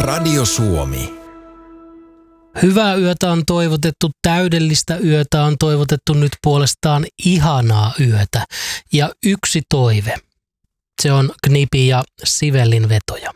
Radio Suomi. Hyvää yötä on toivotettu, täydellistä yötä on toivotettu, nyt puolestaan ihanaa yötä. Ja yksi toive, se on Knipi ja Sivellin vetoja.